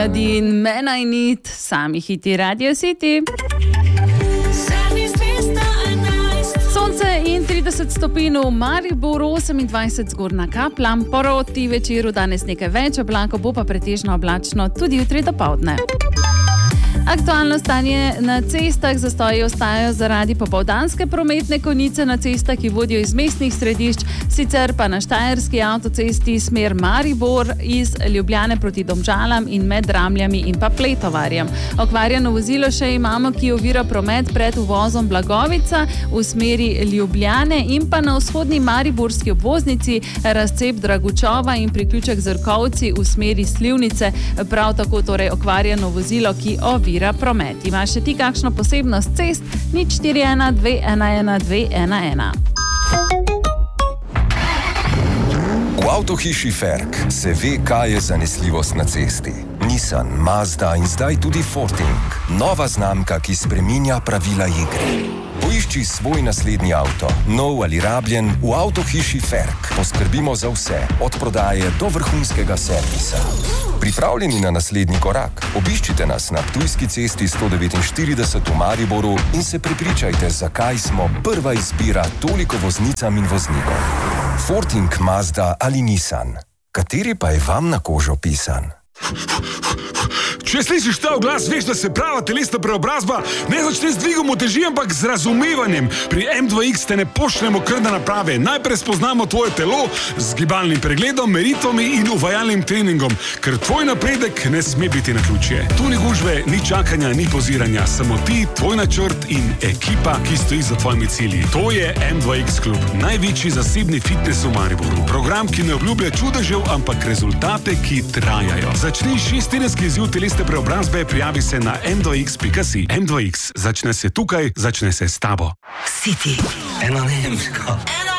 Din Mena in Nit, sami hiti Radio City. Sonce in 30 stopinj v Mariboru, 28 zgornja Kapla. Proti večeru danes nekaj več oblakov, bo pa pretežno oblačno tudi jutri dopoldne. Aktualno stanje na cestah. Zastoji ostajajo zaradi popoldanske prometne konice na cestah, ki vodijo iz mestnih središč, sicer pa na Štajerski avtocesti smer Maribor iz Ljubljane proti Domžalam in med Ramljami in pa Pletovarjem. Okvarjeno vozilo še imamo, ki ovira promet pred uvozom Blagovica v smeri Ljubljane in pa na vzhodni mariborski obvoznici razcep Dragučova in priključek Zrkovci v smeri Slivnice. Prav tako torej okvarjeno vozilo, ki ovira promet. Imaš še ti kakšno posebnost cest? 041 211 211. V avtohiši Ferk se ve, kaj je zanesljivost na cesti. Nissan, Mazda in zdaj tudi Forting. Nova znamka, ki spreminja pravila igre. Poišči svoj naslednji avto, nov ali rabljen, v avtohiši Ferk. Poskrbimo za vse, od prodaje do vrhunskega servisa. Pripravljeni na naslednji korak? Obiščite nas na Ptujski cesti 149 v Mariboru in se prepričajte, zakaj smo prva izbira toliko voznicam in voznikom. Forting, Mazda ali Nissan. Kateri pa je vam na kožo pisan? Če slišiš ta glas, veš, da se prava telesna preobrazba ne začne z dvigom uteži, ampak z razumevanjem. Pri M2X te ne pošljemo kar na naprave. Najprej spoznamo tvoje telo z gibalnim pregledom, meritvami in uvajalnim treningom, ker tvoj napredek ne sme biti naključje. Tu ni gužve, ni čakanja, ni poziranja, samo ti, tvoj načrt in ekipa, ki stoji za tvojimi cilji. To je M2X klub, največji zasebni fitness v Mariboru. Program, ki ne obljublja čudežev, ampak rezultate, ki trajajo. Začni 6-tedenski izziv telesne preobrazbe, prijavi se na m2x.si. M2X, začne se tukaj, začne se s tabo. City. Ena nemška.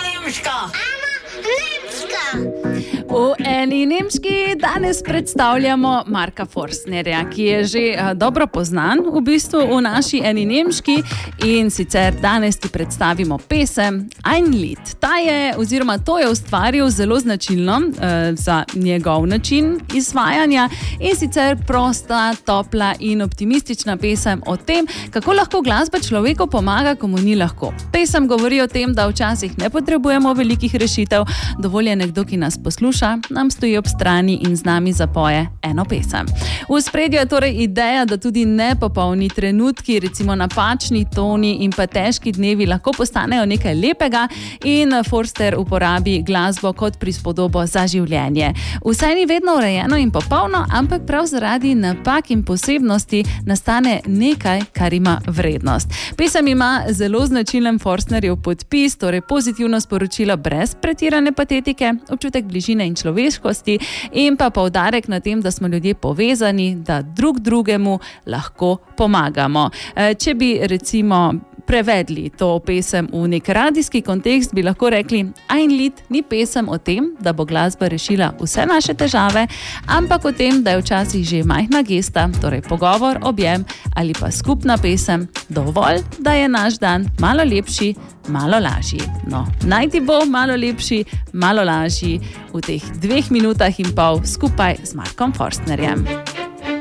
V eni nemški danes predstavljamo Marka Forstnerja, ki je že dobro poznan v bistvu v naši eni nemški, in sicer danes ti predstavimo pesem Ein Lied. Ta je, oziroma to je ustvaril zelo značilno za njegov način izvajanja, in sicer prosta, topla in optimistična pesem o tem, kako lahko glasba človeku pomaga, ko mu ni lahko. Pesem govori o tem, da včasih ne potrebujemo velikih rešitev, dovolj je nekdo, ki nas posluša, nam stoji ob strani in z nami zapoje eno pesem. V ospredju je torej ideja, da tudi nepopolni trenutki, recimo napačni toni in pa težki dnevi lahko postanejo nekaj lepega, in Forster uporabi glasbo kot prispodobo za življenje. Vse ni vedno urejeno in popolno, ampak prav zaradi napak in posebnosti nastane nekaj, kar ima vrednost. Pesem ima zelo značilen Forstnerjev podpis, torej pozitivno sporočilo brez pretirane patetike, občutek bližine in človeškosti in pa poudarek na tem, da smo ljudje povezani, da drug drugemu lahko pomagamo. Če bi recimo prevedli to pesem v nek radijski kontekst, bi lahko rekli: Ein Lied ni pesem o tem, da bo glasba rešila vse naše težave, ampak o tem, da je včasih že majhna gesta, torej pogovor, objem ali pa skupna pesem dovolj, da je naš dan malo lepši, malo lažji. No, naj ti bo malo lepši, malo lažji v teh 2 minutah in pol skupaj z Markom Forstnerjem.